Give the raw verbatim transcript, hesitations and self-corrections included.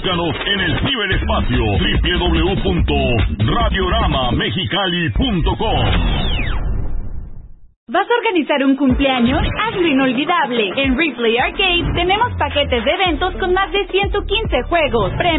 Búscanos en el ciberespacio doble u doble u doble u punto radiorama mexicali punto com. ¿Vas a organizar un cumpleaños? Hazlo inolvidable. En Replay Arcade tenemos paquetes de eventos con más de ciento quince juegos, premios